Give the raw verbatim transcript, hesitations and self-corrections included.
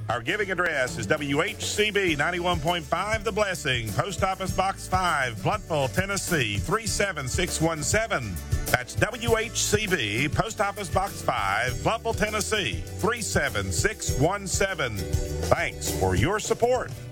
Our giving address is W H C B ninety-one point five The Blessing, Post Office Box five, Blountville, Tennessee three seven six one seven. That's W H C B, Post Office Box five, Blountville, Tennessee three seven six one seven. Thanks for your support.